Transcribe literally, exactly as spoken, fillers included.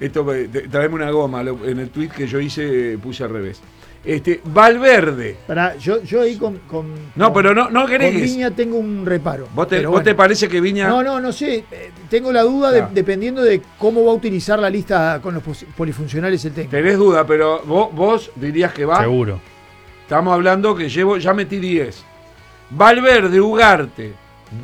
Esto, traeme una goma. En el tweet que yo hice puse al revés. Este, Valverde. Pará, yo, yo ahí con, con. No, con, pero no, no querés. Con Viña tengo un reparo. ¿Vos te, pero ¿vos bueno. te parece que Viña.? No, no, no sé. Tengo la duda Claro. de, dependiendo de cómo va a utilizar la lista con los polifuncionales el técnico. Tenés duda, pero vos, vos dirías que va. Seguro. Estamos hablando que llevo, ya metí diez. Valverde, Ugarte,